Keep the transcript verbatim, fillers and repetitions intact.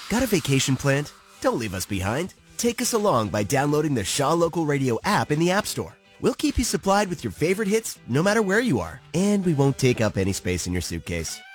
Got a vacation planned? Don't leave us behind. Take us along by downloading the Shaw Local Radio app in the App Store. We'll keep you supplied with your favorite hits no matter where you are, and we won't take up any space in your suitcase.